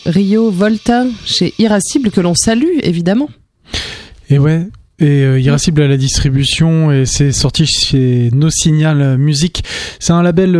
Rio Volta chez Irascible, que l'on salue évidemment. Et ouais. Et Irascible à la distribution, et c'est sorti chez No Signal Music. C'est un label,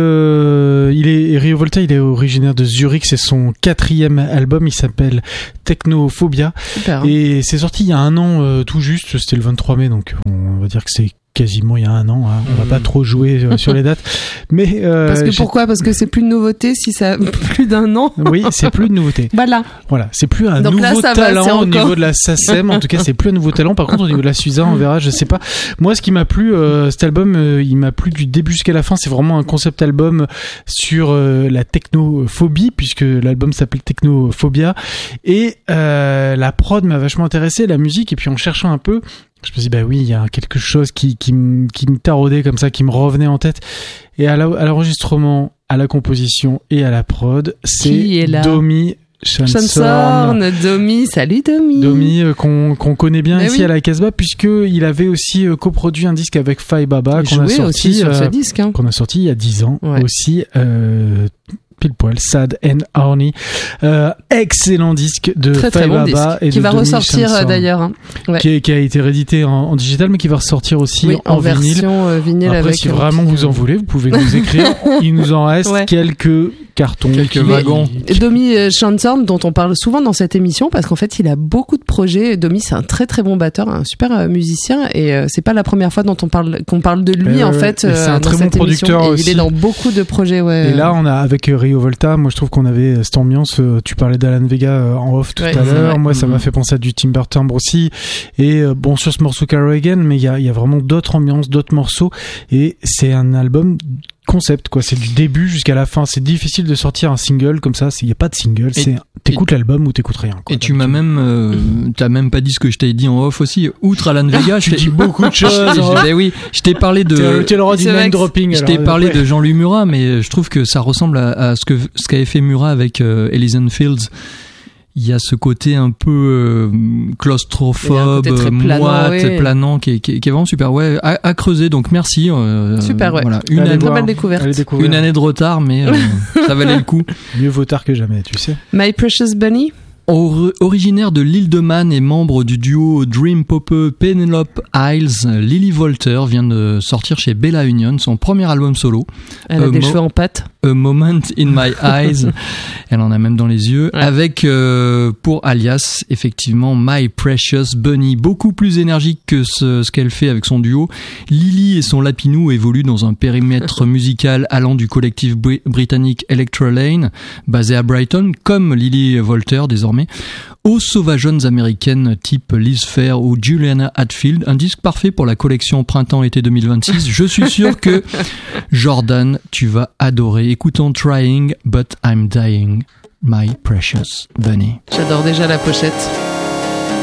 Rio Volta, il est originaire de Zurich, c'est son 4e album, il s'appelle Technophobia. Super. Et c'est sorti il y a un an tout juste, c'était le 23 mai, donc on va dire que c'est quasiment il y a un an, hein. On va pas trop jouer sur les dates, mais pourquoi ? Parce que c'est plus de nouveauté si ça a plus d'un an. Oui, c'est plus de nouveauté. Voilà, c'est plus un donc nouveau là, talent au niveau de la SACEM. En tout cas, c'est plus un nouveau talent. Par contre, au niveau de la Suza, on verra. Je sais pas. Moi, ce qui m'a plu, cet album, il m'a plu du début jusqu'à la fin. C'est vraiment un concept album sur la technophobie, puisque l'album s'appelle Technophobia, et la prod m'a vachement intéressé, la musique, et puis en cherchant un peu, je me suis dit, bah oui, il y a quelque chose qui me taraudait comme ça, qui me revenait en tête. Et à l'enregistrement, à la composition et à la prod, c'est Domi Chansorn. Domi, salut Domi. Domi, qu'on connaît bien ici à la Casbah, puisqu'il avait aussi coproduit un disque avec Fai Baba, qu'on a sorti aussi sur ce disque, hein. Qu'on a sorti il y a 10 ans aussi. Pile poil, Sad and Horny, excellent disque de Fai Baba et qui va ressortir d'ailleurs, hein. Qui a été réédité en digital, mais qui va ressortir aussi en version vinyle. Après, si vraiment vous en voulez, vous pouvez nous écrire. Il nous en reste quelques cartons, quelques wagons. Domi Chansorn, dont on parle souvent dans cette émission, parce qu'en fait, il a beaucoup de projets. Domi, c'est un très très bon batteur, un super musicien, et c'est pas la première fois qu'on parle de lui en fait. C'est un très bon producteur aussi. Il est dans beaucoup de projets. Et là, on a avec Rio Volta, moi je trouve qu'on avait cette ambiance. Tu parlais d'Alan Vega en off tout à l'heure. Moi, ça m'a fait penser à du Timber Timbre aussi. Et bon, sur ce morceau Carrigan, mais il y a vraiment d'autres ambiances, d'autres morceaux, et c'est un album concept, quoi. C'est du début jusqu'à la fin. C'est difficile de sortir un single comme ça. Il n'y a pas de single. T'écoutes l'album ou t'écoutes rien, quoi. Et tu m'as même, t'as même pas dit ce que je t'ai dit en off aussi. Outre Alan Vega, je t'ai dit beaucoup de choses. Oui, je t'ai parlé de. T'es le roi du name dropping. Je t'ai parlé de Jean-Louis Murat, mais je trouve que ça ressemble à ce qu'avait fait Murat avec Elysian Fields. Il y a ce côté un peu claustrophobe, moite, planant, qui est vraiment super. Ouais, à creuser. Donc merci. Super, ouais. Voilà, une belle découverte. Une année de retard, mais ça valait le coup. Mieux vaut tard que jamais, tu sais. My Precious Bunny. Originaire de l'île de Man et membre du duo Dream Popper Penelope Isles, Lily Volter vient de sortir chez Bella Union son premier album solo. Elle a des cheveux en pâte. A Moment in My Eyes. Elle en a même dans les yeux. Ouais. Avec, pour alias, effectivement, My Precious Bunny. Beaucoup plus énergique que ce qu'elle fait avec son duo. Lily et son lapinou évoluent dans un périmètre musical allant du collectif britannique Electra Lane, basé à Brighton, comme Lily Volter désormais, aux sauvageonnes américaines type Liz Phair ou Juliana Hatfield. Un disque parfait pour la collection printemps-été 2026. Je suis sûr que Jordan, tu vas adorer. Écoutons Trying But I'm Dying, My Precious Bunny. J'adore déjà la pochette.